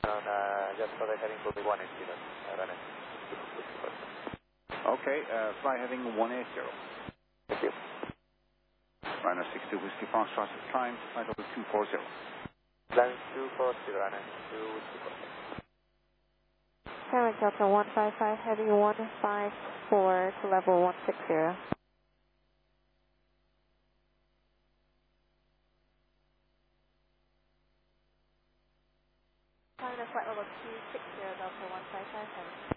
Just for the heading to be 180, running. Okay, fly heading 180. Thank you. Runner 62 Whiskey Foxtrot, climb, flight over 240. Climb 240, running 240. Tower Delta 155, heavy 154 to level 160. Flight level 260, Delta 155, heavy.